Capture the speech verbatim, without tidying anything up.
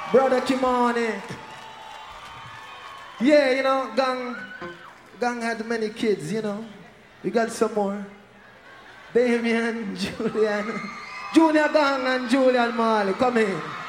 Brother Kimani. Yeah, you know, Gang, Gang had many kids, you know. We got some more. Damien, Julian, Junior Gang and Julian Marley, come in.